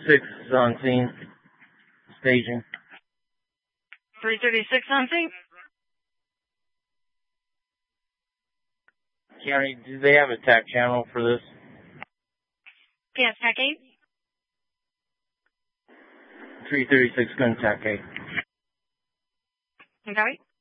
336 is on scene. Staging. 336 on scene? County, do they have a TAC channel for this? Yes, TAC 8. 336 gun TAC 8. Okay.